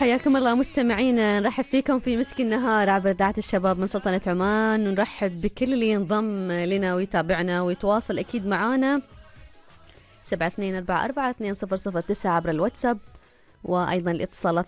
حياكم الله مستمعينا، نرحب فيكم في مسك النهار عبر إذاعة الشباب من سلطنة عمان، ونرحب بكل اللي ينضم لنا ويتابعنا ويتواصل أكيد معانا 72442009 عبر الواتساب، وأيضا الاتصالات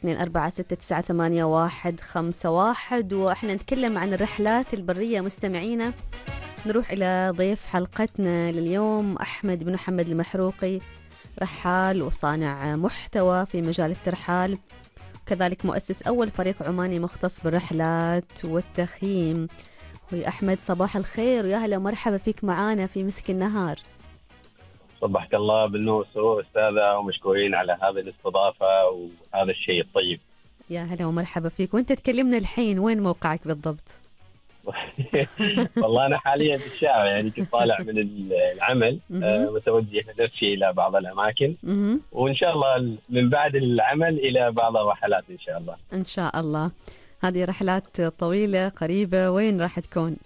24698151. وإحنا نتكلم عن الرحلات البرية مستمعينا. نروح إلى ضيف حلقتنا لليوم أحمد بن محمد المحروقي، رحال وصانع محتوى في مجال الترحال، كذلك مؤسس أول فريق عماني مختص بالرحلات والتخييم. أخوي أحمد صباح الخير ويا هلا ومرحبا فيك معانا في مسك النهار. صبحك الله بالنور سرور أستاذة، ومشكورين على هذه الاستضافة وهذا الشيء الطيب. يا هلا ومرحبا فيك. وانت تكلمنا الحين وين موقعك بالضبط؟ والله أنا حاليا في الشارع، يعني كنت طالع من العمل متوجه نفسي إلى بعض الأماكن، وإن شاء الله من بعد العمل إلى بعض الرحلات إن شاء الله. إن شاء الله. هذه رحلات طويلة قريبة، وين راح تكون؟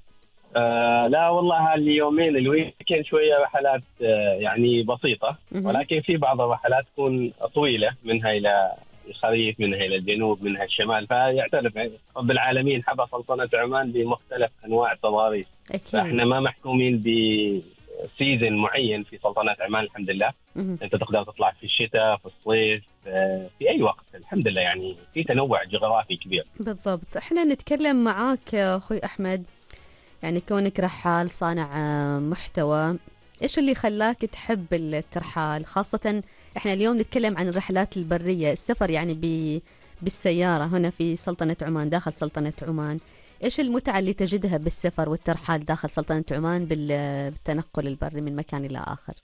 لا والله اليومين الويكند شوية رحلات يعني بسيطة، ولكن في بعض الرحلات تكون طويلة، منها إلى الخريف، منها إلى الجنوب، منها الشمال. فيعترف رب العالمين حبى سلطنة عمان بمختلف أنواع التضاريس، فإحنا ما محكومين بسيزن معين في سلطنة عمان الحمد لله. أنت تقدر تطلع في الشتاء، في الصيف، في أي وقت الحمد لله، يعني في تنوع جغرافي كبير. بالضبط. إحنا نتكلم معاك أخوي أحمد، يعني كونك رحال صانع محتوى، إيش اللي خلاك تحب الترحال؟ خاصة إحنا اليوم نتكلم عن الرحلات البرية، السفر يعني بالسيارة هنا في سلطنة عمان، داخل سلطنة عمان. إيش المتعة اللي تجدها بالسفر والترحال داخل سلطنة عمان بالتنقل البري من مكان إلى آخر؟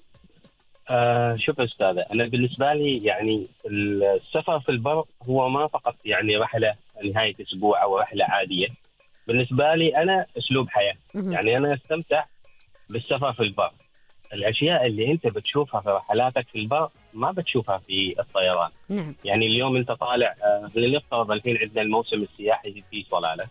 شوف أستاذة، أنا بالنسبة لي يعني السفر في البر هو ما فقط يعني رحلة نهاية أسبوع أو رحلة عادية. بالنسبة لي أنا أسلوب حياة. يعني أنا أستمتع بالسفر في البر. الأشياء اللي أنت بتشوفها في رحلاتك في البر ما بتشوفها في الطيران. نعم. يعني اليوم أنت طالع، لنفترض الحين عندنا الموسم السياحي في صلالة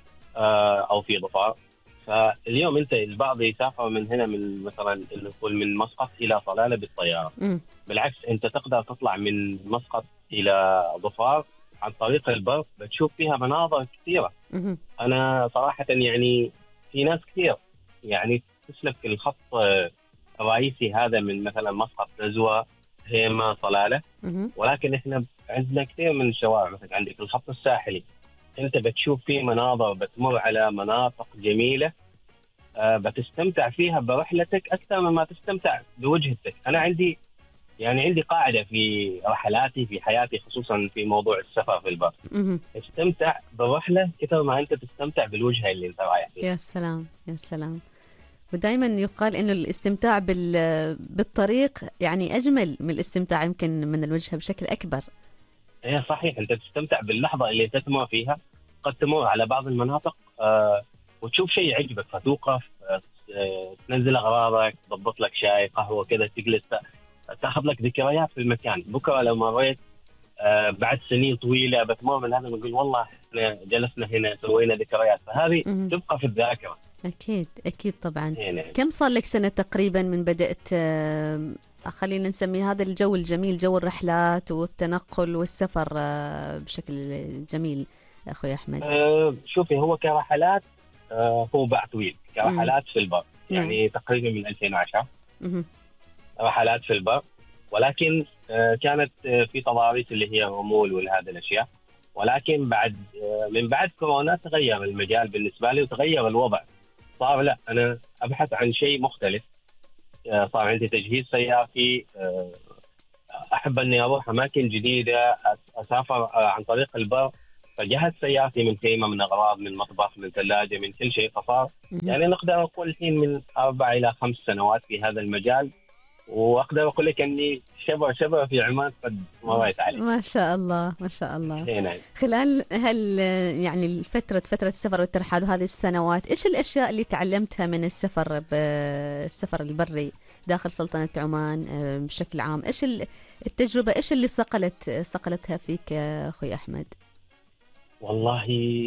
أو في ظفار. فاليوم أنت البعض يسافر من هنا، من مثلا نقول من مسقط إلى صلالة بالطيارة. بالعكس، أنت تقدر تطلع من مسقط إلى ظفار عن طريق البر، بتشوف فيها مناظر كثيرة. أنا صراحة يعني في ناس كثير يعني تسلك الخط الرئيسي هذا من مثلا مسقط، نزوة، هيمة، صلالة. ولكن إحنا عندنا كثير من الشوارع، مثلا عندك الخط الساحلي، أنت بتشوف فيه مناظر، بتمر على مناطق جميلة، بتستمتع فيها برحلتك أكثر مما تستمتع بوجهتك. أنا عندي قاعدة في رحلاتي في حياتي، خصوصا في موضوع السفر في البر، استمتع بالرحلة كثر ما أنت تستمتع بالوجهة اللي أنت رايح فيها. يا سلام يا سلام. ودائما يقال إنه الاستمتاع بالطريق يعني أجمل من الاستمتاع يمكن من الوجهة بشكل أكبر. إيه صحيح، أنت تستمتع باللحظة اللي أنت تمر فيها. قد تمر على بعض المناطق وتشوف شيء يعجبك، فتوقف، تنزل أغراضك، تضبط لك شاي قهوة كذا، تجلس تاخذ لك ذكريات في المكان. بكره لو مريت بعد سنين طويله بتمر من هذا ونقول والله احنا جلسنا هنا سوينا ذكريات، فهذه تبقى في الذاكره. اكيد اكيد طبعا. هنا. كم صار لك سنه تقريبا من بدات خلينا نسميه هذا الجو الجميل، جو الرحلات والتنقل والسفر بشكل جميل اخوي احمد؟ شوفي، هو كرحلات هو باع طويل كرحلات في البر، يعني تقريبا من 2010 رحلات في البر. ولكن كانت في تضاريس اللي هي رمول وهذه الاشياء. ولكن من بعد كورونا تغير المجال بالنسبه لي وتغير الوضع. صار لا، انا ابحث عن شيء مختلف. صار عندي تجهيز سيارتي، احب اني اروح اماكن جديده، اسافر عن طريق البر. فجهزت سيارتي من خيمه، من اغراض، من مطبخ، من ثلاجه، من كل شيء. فصار يعني نقدر نقول الحين من 4 إلى 5 سنوات في هذا المجال، واقدر اقول لك اني شبه في عمان قد مريت عليه. ما شاء الله ما شاء الله. نعم. خلال يعني فترة السفر والترحال وهذه السنوات، ايش الاشياء اللي تعلمتها من بالسفر البري داخل سلطنة عمان بشكل عام؟ ايش التجربة، ايش اللي صقلتها فيك اخوي احمد؟ والله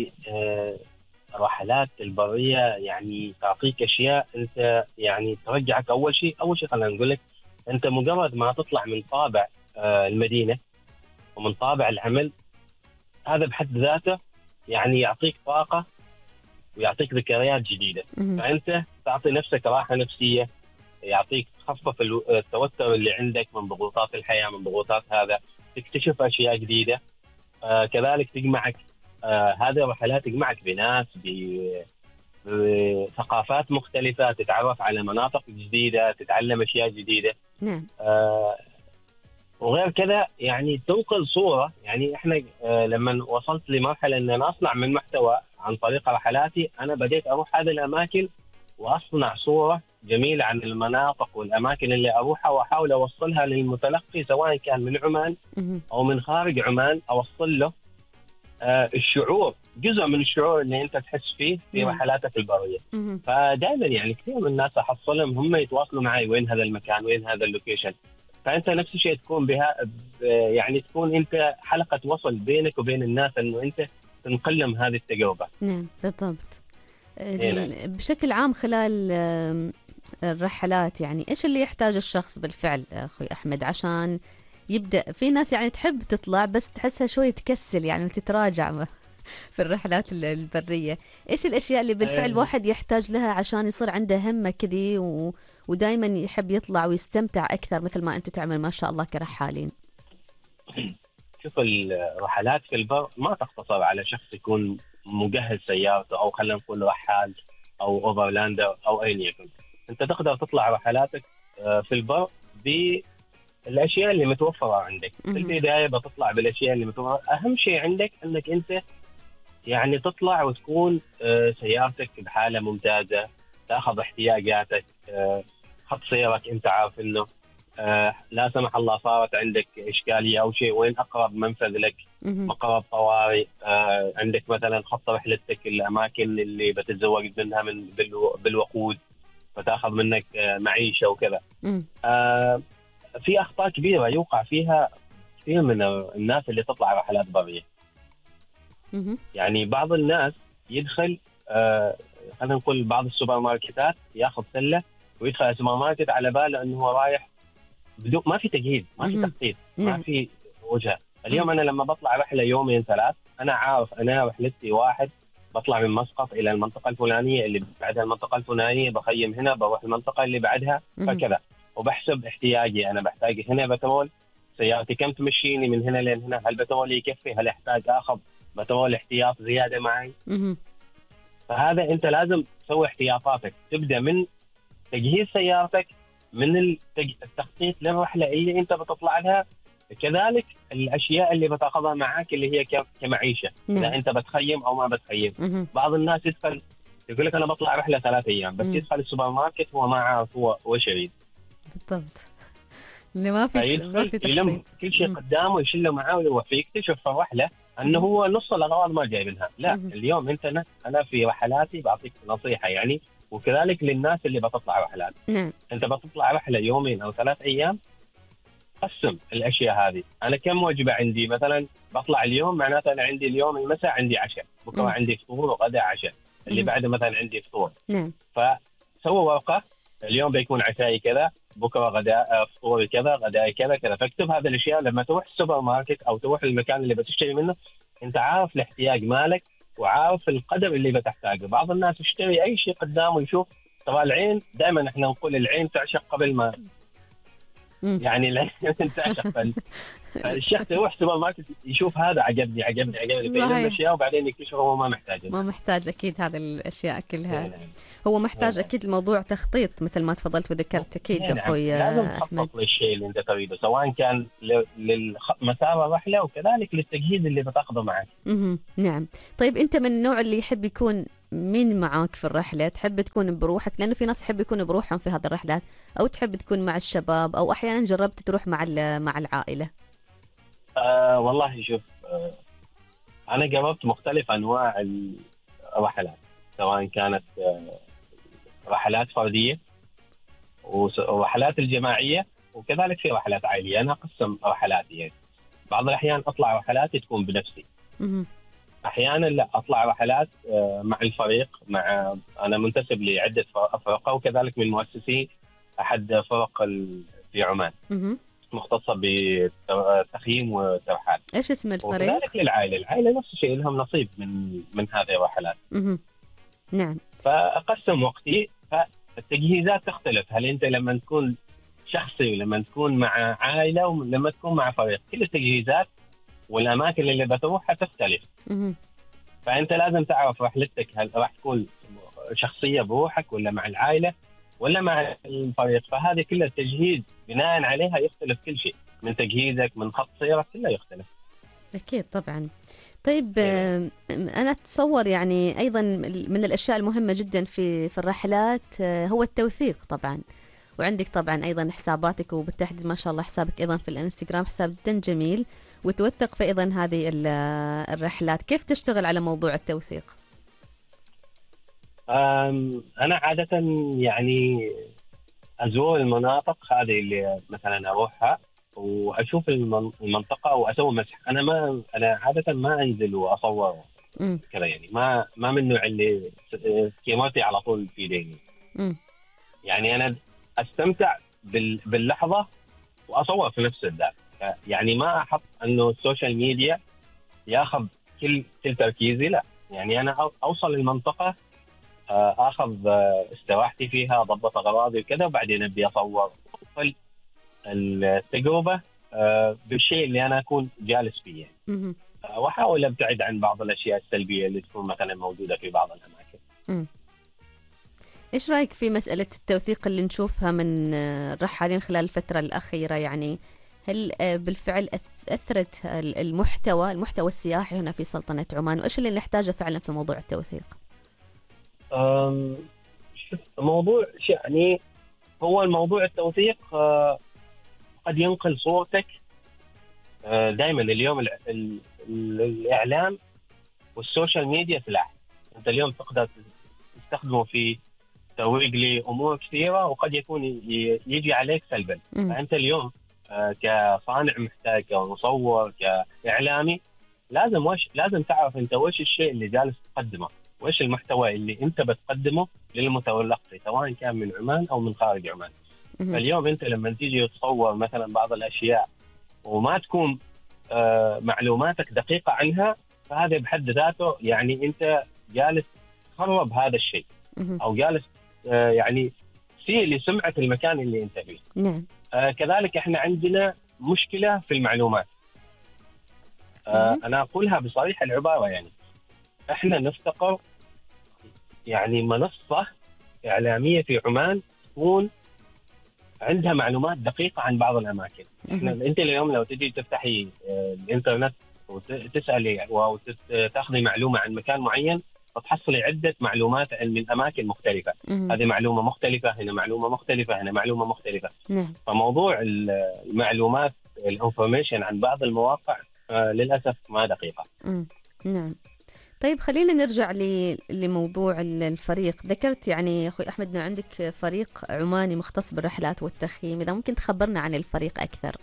الرحلات البرية يعني تعطيك أشياء أنت يعني ترجعك. أول شيء خلينا نقول لك، أنت مجرد ما تطلع من طابع المدينة ومن طابع العمل، هذا بحد ذاته يعني يعطيك طاقة ويعطيك ذكريات جديدة. مهم. فأنت تعطي نفسك راحة نفسية، يعطيك تخفف التوتر اللي عندك من ضغوطات الحياة، من ضغوطات هذا، تكتشف أشياء جديدة. كذلك تجمعك هذه الرحلات تجمعك بناس بثقافات مختلفة، تتعرف على مناطق جديدة، تتعلم أشياء جديدة. نعم. وغير كذا يعني تنقل صورة. يعني احنا لما وصلت لمرحلة ان انا اصنع من محتوى عن طريق رحلاتي، انا بديت اروح هذه الاماكن واصنع صورة جميلة عن المناطق والاماكن اللي اروحها، واحاول اوصلها للمتلقي سواء كان من عمان مهم. او من خارج عمان، اوصل له الشعور، جزء من الشعور اللي انت تحس فيه في نعم. رحلاتك البرية. مهم. فدائما يعني كثير من الناس احصلهم هم يتواصلوا معي وين هذا المكان، وين هذا اللوكيشن. فانت نفس الشيء تكون بها، يعني تكون انت حلقه وصل بينك وبين الناس، انه انت تنقل لهم هذه التجربه. نعم بالضبط. نعم. بشكل عام خلال الرحلات، يعني إيش اللي يحتاج الشخص بالفعل أخوي أحمد عشان يبدأ؟ في ناس يعني تحب تطلع بس تحسها شوي تكسل يعني وتتراجع في الرحلات البرية. إيش الأشياء اللي بالفعل الواحد يحتاج لها عشان يصير عنده همة كذي ودايما يحب يطلع ويستمتع أكثر مثل ما أنتم تعمل ما شاء الله كرحالين؟ شوف، الرحلات في البر ما تقتصر على شخص يكون مجهز سيارته، او خلينا نقول رحال او اوفرلاندر او ايا يكن. انت تقدر تطلع رحلاتك في البر بالاشياء اللي متوفره عندك. في البدايه بتطلع بالاشياء اللي متوفره. اهم شيء عندك انك انت يعني تطلع وتكون سيارتك بحاله ممتازه، تاخذ احتياجاتك، خط سيرك انت عارف انه لا سمح الله صارت عندك اشكاليه او شيء، وين اقرب منفذ لك، مقرب طوارئ، عندك مثلا خط رحلتك الاماكن اللي بتتزوج منها من بالوقود، فتاخذ منك معيشه وكذا. في اخطاء كبيره يوقع فيها كثير من الناس اللي تطلع رحلات بريه. يعني بعض الناس يدخل خلينا نقول بعض السوبر ماركتات، ياخذ سله ويدخل السوبر ماركت على باله انه هو رايح بدون ما في تجهيز، ما في تخطيط، ما في وجهه. اليوم انا لما بطلع رحله يومين ثلاث، انا عارف انا رحلتي واحد، بطلع من مسقط الى المنطقه الفلانيه، اللي بعدها المنطقه الفلانيه بخيم هنا، بروح المنطقه اللي بعدها، فكذا. وبحسب احتياجي، انا بحتاج هنا بترول، سيارتي كم تمشيني من هنا لين هنا، هل بترول يكفي، هل احتاج اخذ بترول احتياط زياده معي. فهذا انت لازم تسوي احتياطاتك، تبدا من تجهيز سيارتك، من التخطيط للرحله اللي انت بتطلع لها، كذلك الاشياء اللي بتاخذها معك اللي هي كمعيشه. اذا انت بتخيم او ما بتخيم. بعض الناس يدخل يقول لك انا بطلع رحله 3 ايام، بس يدخل السوبر ماركت هو ما عارف هو وش يريد بالضبط، اللي ما في تخطيط. يلم كل شيء قدامه يشيله معاه ويروح، فيكتشف في الرحله انه هو نص الاغراض ما جايبينها. لا، اليوم انت انا في رحلاتي بعطيك نصيحه يعني، وكذلك للناس اللي بتطلع رحلات. انت بتطلع رحله يومين او 3 ايام، قسم الاشياء هذه. انا كم وجبه عندي؟ مثلا بطلع اليوم، معناته انا عندي اليوم المساء عندي عشاء، بكره عندي فطور وغداء عشاء، اللي بعده مثلا عندي فطور. فسووا ورقه، اليوم بيكون عشائي كذا، بكره غداء فطوري كذا، غدائي كذا كذا. فاكتب هذه الاشياء. لما تروح السوبر ماركت او تروح المكان اللي بتشتري منه، انت عارف الاحتياج مالك وعارف القدر اللي بتحتاجه. بعض الناس يشتري اي شيء قدامه يشوف. طبعا العين دائما احنا نقول العين تعشق قبل ما يعني العين تعشق. فالشخص يروح سوبر ماركت يشوف هذا عجبني فيلم الاشياء، وبعدين يكتشف هو ما محتاج. ما محتاج اكيد هذه الاشياء كلها. هو محتاج اكيد الموضوع تخطيط مثل ما تفضلت وذكرت. اكيد اخوي لازم تخطط للشيء اللي انت تريده، سواء كان لمسار الرحله وكذلك للتجهيز اللي بتاخذه معك. نعم. طيب انت من النوع اللي يحب يكون مين معاك في الرحله؟ تحب تكون بروحك؟ لانه في ناس يحب يكونوا بروحهم في هذه الرحلات، او تحب تكون مع الشباب، او احيانا جربت تروح مع العائله؟ والله شوف، أنا جربت مختلف أنواع الرحلات، سواء كانت رحلات فردية ورحلات الجماعية، وكذلك في رحلات عائلية. أنا أقسم رحلاتي يعني. بعض الأحيان أطلع رحلاتي تكون بنفسي، أحيانا لا أطلع رحلات مع الفريق. أنا منتسب لعدة فرق، وكذلك من مؤسسي أحد فرق في عمان مختصة بالتخييم والترحال. إيش اسم الفريق؟ وكذلك للعائلة، العائلة نفس الشيء لهم نصيب من هذه الرحلات. نعم. فأقسم وقتي. فالتجهيزات تختلف، هل أنت لما تكون شخصي ولما تكون مع عائلة ولما تكون مع فريق، كل التجهيزات والأماكن اللي بتروحها تختلف. فأنت لازم تعرف رحلتك هل راح تكون شخصية بروحك ولا مع العائلة ولا مع الفريق. فهذه كل التجهيز بناء عليها يختلف كل شيء، من تجهيزك من خط سيرك كله يختلف. أكيد طبعا. طيب أنا أتصور يعني أيضا من الأشياء المهمة جدا في الرحلات هو التوثيق طبعا. وعندك طبعا أيضا حساباتك، وبالتحديد ما شاء الله حسابك أيضا في الانستغرام حساب جدا جميل، وتوثق في أيضا هذه الرحلات. كيف تشتغل على موضوع التوثيق؟ أنا عادة يعني أزور المناطق هذه اللي مثلا أروحها وأشوف المنطقة وأسوي مسح. أنا عادة ما أنزل وأصور كذا، يعني ما من النوع اللي كاميرتي على طول في يدي. يعني أنا أستمتع باللحظة وأصور في نفس الذات. يعني ما أحط أنه السوشيال ميديا ياخذ كل تركيزي، لا. يعني أنا أوصل للمنطقة، اخذ استراحتي فيها، اضبط اغراضي وكذا، وبعدين ابي اصور التجربه بالشيء اللي انا اكون جالس فيه يعني. واحاول ابتعد عن بعض الاشياء السلبيه اللي تكون مثلا موجوده في بعض الاماكن. ايش رايك في مساله التوثيق اللي نشوفها من الرحالين خلال الفتره الاخيره؟ يعني هل بالفعل اثرت المحتوى السياحي هنا في سلطنه عمان، وايش اللي نحتاجه فعلا في موضوع التوثيق؟ موضوع يعني هو الموضوع التوثيق قد ينقل صورتك. دائما اليوم الإعلام والسوشيال ميديا سلاح. أنت اليوم تقدر تستخدمه في ترويج لأمور كثيرة وقد يكون يجي عليك سلبا. فأنت اليوم كصانع محتاج، كمصور، كإعلامي، لازم تعرف أنت وش الشيء اللي جالس تقدمه، وإيش المحتوى اللي أنت بتقدمه للمتلقي سواء كان من عمان أو من خارج عمان. فاليوم أنت لما تيجي تصور مثلا بعض الأشياء وما تكون معلوماتك دقيقة عنها، فهذا بحد ذاته يعني أنت جالس تخرب هذا الشيء، أو جالس يعني تسيء لسمعة المكان اللي أنت فيه. نعم. كذلك إحنا عندنا مشكلة في المعلومات. أنا أقولها بصريح العبارة، يعني احنا نفتقر يعني منصة إعلامية في عمان تكون عندها معلومات دقيقة عن بعض الأماكن. انت اليوم لو تجي تفتحي الانترنت وتسألي أو تاخذي معلومة عن مكان معين، فتحصلي عدة معلومات من أماكن مختلفة. هذه معلومة مختلفة، هنا معلومة مختلفة، هنا معلومة مختلفة. فموضوع المعلومات الانفورميشن عن بعض المواقع للأسف ما دقيقة. نعم. طيب خلينا نرجع لموضوع الفريق. ذكرت يعني أخوي أحمد أنه عندك فريق عماني مختص بالرحلات والتخييم، إذا ممكن تخبرنا عن الفريق أكثر.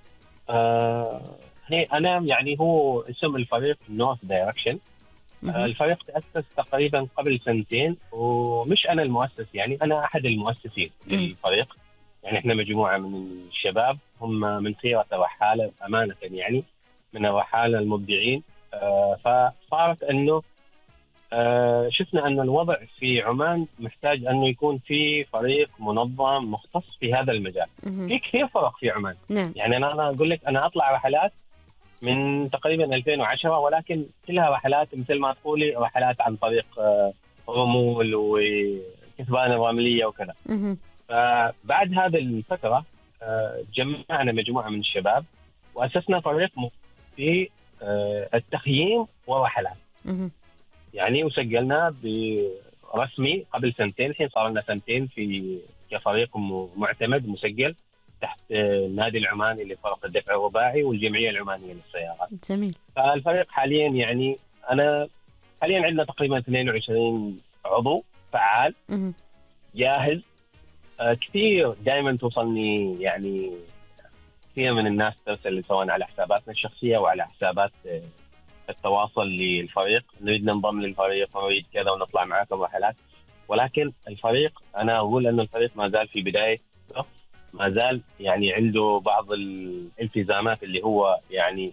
أنا يعني هو اسم الفريق نورث دايركشن. الفريق تأسس تقريبا قبل 2 سنين، ومش أنا المؤسس، يعني أنا أحد المؤسسين للفريق. يعني إحنا مجموعة من الشباب هم من خيرة الرحالة أمانة، يعني من الرحالة المبدعين. فصارت أنه شفنا أن الوضع في عمان محتاج أنه يكون في فريق منظم مختص في هذا المجال. في كثير فرق في عمان. يعني أنا أقول لك أنا أطلع رحلات من تقريبا 2010، ولكن كلها رحلات مثل ما تقولي رحلات عن طريق رمول وكثبان الرملية وكذا. فبعد هذه الفترة جمعنا مجموعة من الشباب وأسسنا فريق في التخييم ورحلات. يعني وسجلنا برسمي قبل 2 سنين، الحين صار لنا 2 سنين في كفريق معتمد مسجل تحت النادي العماني لفرق الدفع الرباعي والجمعية العمانية للسيارات. جميل. فالفريق حاليا يعني أنا حاليا عندنا تقريبا 22 عضو فعال جاهز. كثير دائما توصلني يعني كثير من الناس ترسل سواء على حساباتنا الشخصية وعلى حسابات التواصل للفريق، نريد ننضم للفريق ونريد كذا ونطلع معاكم رحلات. ولكن الفريق أنا أقول أن الفريق ما زال في بداية، ما زال يعني عنده بعض الالتزامات اللي هو يعني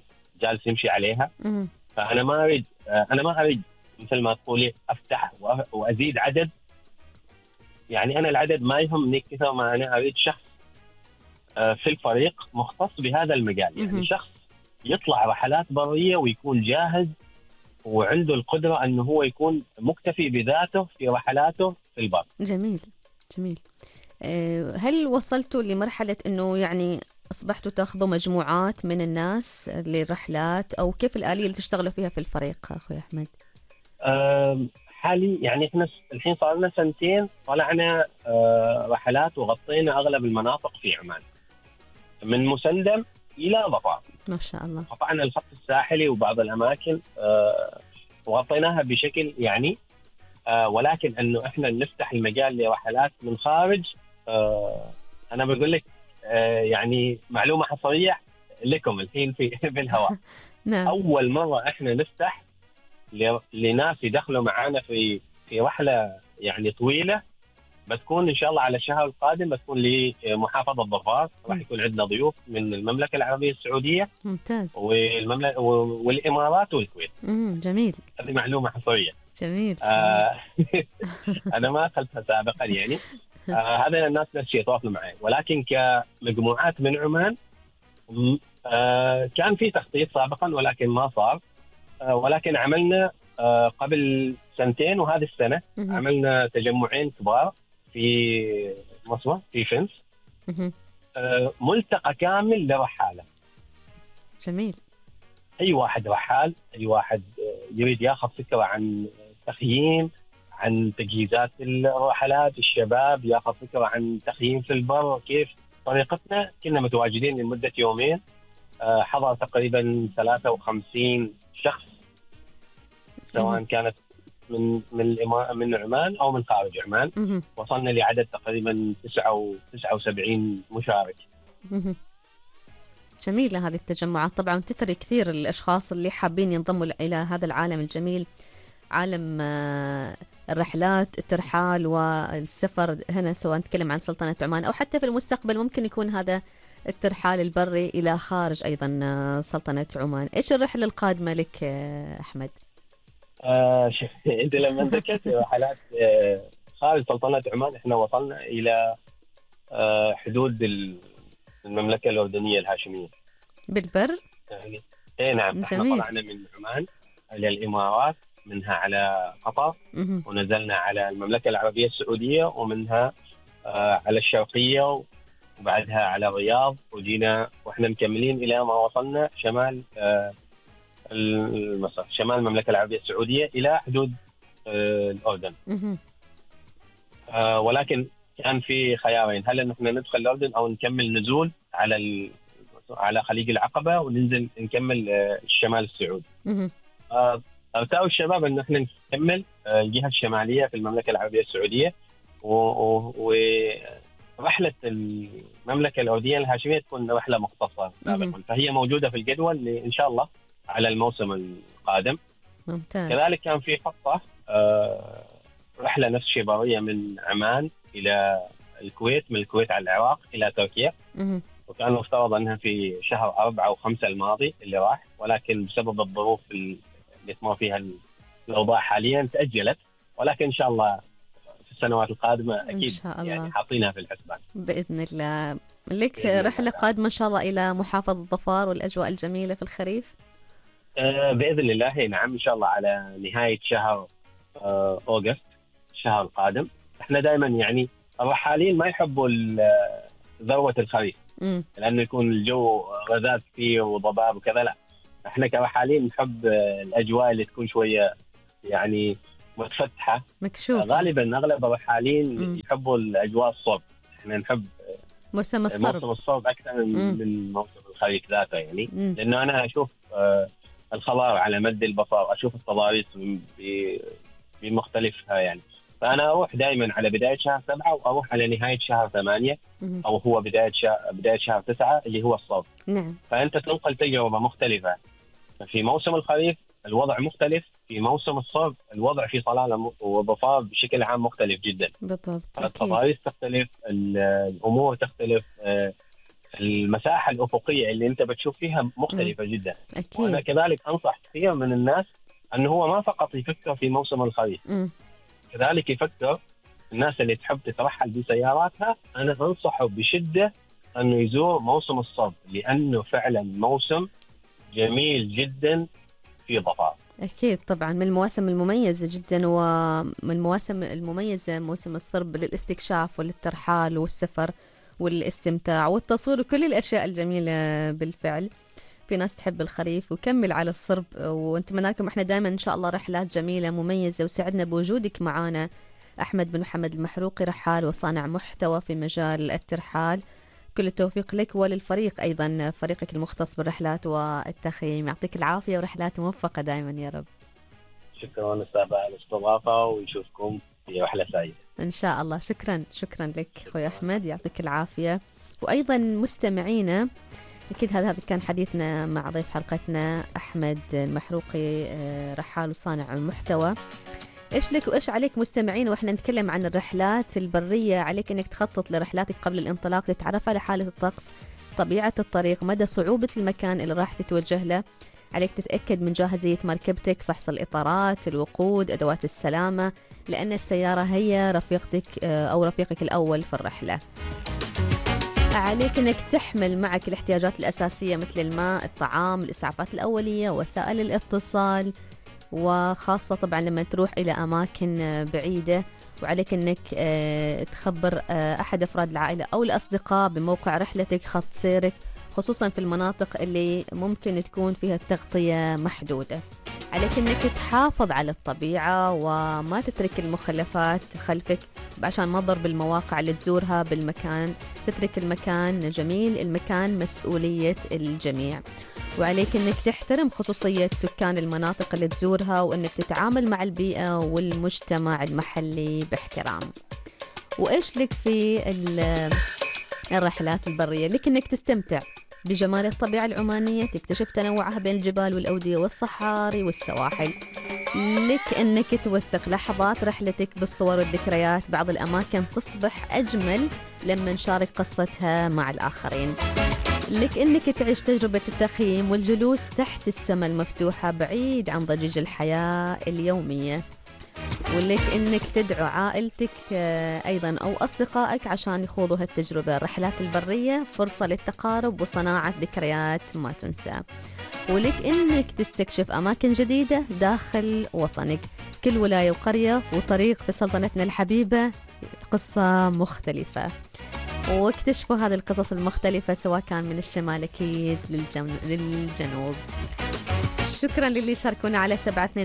جالس يمشي عليها. مهم. فانا ما اريد مثل ما تقولي افتح وازيد عدد. يعني انا العدد ما يهمني كثر ما انا اريد شخص في الفريق مختص بهذا المجال. مهم. يعني شخص يطلع رحلات بريه ويكون جاهز وعنده القدره انه هو يكون مكتفي بذاته في رحلاته في البر. جميل جميل. هل وصلتوا لمرحلة أنه يعني أصبحتوا تأخذوا مجموعات من الناس للرحلات، أو كيف الآلية اللي تشتغلوا فيها في الفريق أخوي أحمد؟ حالي يعني احنا الحين صار لنا سنتين طلعنا رحلات وغطينا اغلب المناطق في عمان من مسندم الى ظفار. ما شاء الله. قطعنا الخط الساحلي وبعض الاماكن وغطيناها بشكل يعني ولكن انه احنا نفتح المجال لرحلات من خارج. انا بقول لك يعني معلومه حصريه لكم الحين في الهواء. نعم. اول مره احنا نفتح لناس يدخلوا معانا في رحله يعني طويله، بتكون ان شاء الله على الشهر القادم، بتكون لمحافظه ظفار. راح يكون عندنا ضيوف من المملكه العربيه السعوديه ممتاز. والامارات والكويت. جميل. هذه معلومه حصريه. جميل. انا ما اخذتها سابقا يعني. هذا الناس نفس الشيء يتواصلوا معي، ولكن كمجموعات من عمان كان في تخطيط سابقا ولكن ما صار. ولكن عملنا قبل سنتين وهذه السنة عملنا تجمعين كبار في مصر في فنس. ملتقى كامل لرحالة. جميل. أي واحد رحال، أي واحد يريد ياخذ فكرة عن التخييم، عن تجهيزات الرحلات، الشباب ياخذ فكرة عن تخييم في البر كيف طريقتنا. كنا متواجدين لمدة يومين. حضر تقريبا 53 شخص سواء كانت من عمان أو من خارج عمان. وصلنا لعدد تقريبا 79 مشارك. جميلة هذه التجمعات، طبعا تثري كثير الأشخاص اللي حابين ينضموا إلى هذا العالم الجميل، عالم الرحلات الترحال والسفر هنا، سواء نتكلم عن سلطنة عمان أو حتى في المستقبل ممكن يكون هذا الترحال البري إلى خارج أيضا سلطنة عمان. إيش الرحلة القادمة لك أحمد؟ أنت لما ذكرت رحلات خارج سلطنة عمان، إحنا وصلنا إلى حدود المملكة الأردنية الهاشمية بالبر؟ إيه نعم. إحنا طلعنا من عمان إلى الإمارات، منها على قطر، ونزلنا على المملكة العربية السعودية، ومنها على الشرقية، وبعدها على الرياض، وجينا وإحنا مكملين إلى ما وصلنا شمال مصر، شمال المملكة العربية السعودية إلى حدود الأردن. ولكن كان في خيارين، هل إن احنا ندخل الأردن أو نكمل نزول على خليج العقبة وننزل نكمل الشمال السعودي. ارتأوا الشباب إن احنا نكمل الجهة الشمالية في المملكة العربية السعودية، ورحلة المملكة الأردنية الهاشمية تكون رحلة مختصة سابقا، فهي موجودة في الجدول إن شاء الله على الموسم القادم. ممتاز. كذلك كان في خطة رحلة نفس شبابية من عمان إلى الكويت، من الكويت على العراق إلى تركيا. وكان مفترض أنها في شهر 4 و5 الماضي اللي راح، ولكن بسبب الظروف اللي تمر فيها الأوضاع حاليا تأجلت. ولكن إن شاء الله في السنوات القادمة أكيد إن شاء الله. يعني حاطينها في الحسبان بإذن الله. لك رحلة قادمة إن شاء الله إلى محافظة ظفار والأجواء الجميلة في الخريف؟ بإذن الله نعم، إن شاء الله على نهاية شهر أوغست الشهر القادم. احنا دائما يعني الرحالين ما يحبوا ذروة الخريف لأنه يكون الجو غازات فيه وضباب وكذا. لا، احنا كرحالين نحب الأجواء اللي تكون شوية يعني متفتحة مكشوفة. غالبا أغلب الرحالين يحبوا الأجواء الصرب. احنا نحب موسم الصرب أكثر من موسم الخريف ذاته يعني. لأنه أنا أشوف الخضار على مد البصر، أشوف التضاريس بمختلفها يعني. فأنا أروح دائما على بداية شهر 7 وأروح على نهاية شهر 8 أو هو بداية شهر 9 اللي هو الصرف. نعم. فأنت تنقل تجربة مختلفة. في موسم الخريف الوضع مختلف، في موسم الصرف الوضع في صلالة وظفار بشكل عام مختلف جدا. بالضبط. التضاريس تختلف، الأمور تختلف. المساحة الأفقية اللي أنت بتشوف فيها مختلفة جدا. وأنا أكيد. كذلك أنصح كثير من الناس أنه هو ما فقط يفكر في موسم الخريف، كذلك يفكر الناس اللي تحب تترحل بسياراتها. أنا أنصحه بشدة أنه يزور موسم الصب، لأنه فعلا موسم جميل جدا في ظفار. أكيد طبعا، من المواسم المميزة جدا، ومن المواسم المميزة موسم الصرب للاستكشاف وللترحال والسفر والاستمتاع والتصوير وكل الأشياء الجميلة بالفعل. في ناس تحب الخريف وكمل على الصرب، ونتمنى لكم احنا دائما إن شاء الله رحلات جميلة مميزة، وسعدنا بوجودك معنا أحمد بن محمد المحروقي، رحال وصانع محتوى في مجال الترحال. كل التوفيق لك وللفريق أيضا، فريقك المختص بالرحلات والتخييم. يعطيك العافية ورحلات موفقة دائما يا رب. شكرا أستاذ على الاستضافة، ونشوفكم في رحلة سعيدة إن شاء الله. شكرا لك أخوي أحمد، يعطيك العافية. وأيضا مستمعينا، أكيد هذا كان حديثنا مع ضيف حلقتنا أحمد المحروقي، رحال وصانع المحتوى. إيش لك وإيش عليك مستمعين وإحنا نتكلم عن الرحلات البرية؟ عليك أنك تخطط لرحلاتك قبل الانطلاق، تتعرف على حالة الطقس، طبيعة الطريق، مدى صعوبة المكان اللي راح تتوجه له. عليك تتأكد من جاهزية مركبتك، فحص الإطارات، الوقود، أدوات السلامة، لأن السيارة هي رفيقتك أو رفيقك الأول في الرحلة. عليك أنك تحمل معك الاحتياجات الأساسية مثل الماء، الطعام، الإسعافات الأولية، وسائل الاتصال، وخاصة طبعا لما تروح إلى أماكن بعيدة. وعليك أنك تخبر أحد أفراد العائلة أو الأصدقاء بموقع رحلتك، خط سيرك، خصوصا في المناطق اللي ممكن تكون فيها التغطية محدودة. عليك أنك تحافظ على الطبيعة وما تترك المخلفات خلفك عشان ما تضر بالمواقع اللي تزورها بالمكان. تترك المكان جميل، المكان مسؤولية الجميع. وعليك أنك تحترم خصوصية سكان المناطق اللي تزورها، وأنك تتعامل مع البيئة والمجتمع المحلي باحترام. وإيش لك في الرحلات البرية؟ لك أنك تستمتع بجمال الطبيعة العمانية، تكتشف تنوعها بين الجبال والأودية والصحاري والسواحل. لك أنك توثق لحظات رحلتك بالصور والذكريات، بعض الأماكن تصبح أجمل لما نشارك قصتها مع الآخرين. لك أنك تعيش تجربة التخييم والجلوس تحت السماء المفتوحة بعيد عن ضجيج الحياة اليومية. ولك أنك تدعو عائلتك أيضا أو أصدقائك عشان يخوضوا هالتجربة. الرحلات البرية فرصة للتقارب وصناعة ذكريات ما تنسى. ولك أنك تستكشف أماكن جديدة داخل وطنك. كل ولاية وقرية وطريق في سلطنتنا الحبيبة قصة مختلفة، واكتشفوا هذه القصص المختلفة سواء كان من الشمال أكيد للجنوب. شكرا للي شاركونا على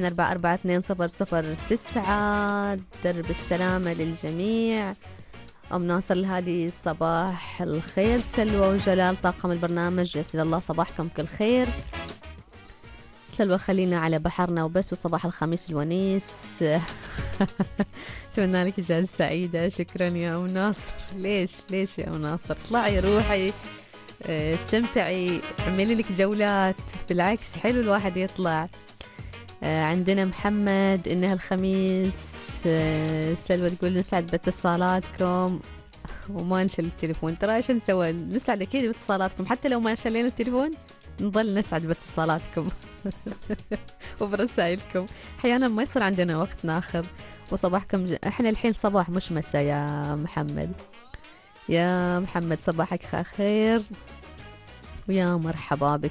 72442009. درب السلامة للجميع. أم ناصر الهادي صباح الخير. سلوى وجلال طاقم البرنامج يسعد الله صباحكم كل خير. سلوى خلينا على بحرنا وبس، وصباح الخميس الونيس. أتمنى لك إجازة سعيدة. شكرا يا أم ناصر. ليش يا أم ناصر؟ طلعي روحي استمتعي، اعملي لك جولات، بالعكس حلو الواحد يطلع. عندنا محمد إنها الخميس. سلوى تقول نسعد باتصالاتكم وما نشل التليفون. ترى ايش نسوي؟ نسعد أكيد باتصالاتكم، حتى لو ما شلينا التليفون نظل نسعد باتصالاتكم وبرسائلكم. أحيانا ما يصير عندنا وقت ناخذ. وصباحكم احنا الحين صباح مش مساء يا محمد. يا محمد صباحك خير ويا مرحبا بك.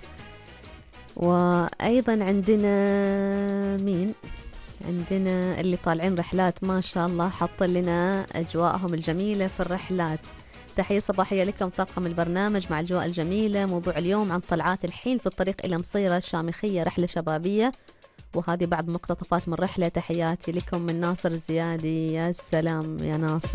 وأيضا عندنا مين؟ عندنا اللي طالعين رحلات ما شاء الله، حط لنا أجواءهم الجميلة في الرحلات. تحية صباحية لكم طاقم البرنامج مع الأجواء الجميلة. موضوع اليوم عن طلعات الحين في الطريق إلى مصيرة الشامخية، رحلة شبابية، وهذه بعض مقتطفات من رحلة. تحياتي لكم من ناصر الزيادي. يا سلام يا ناصر.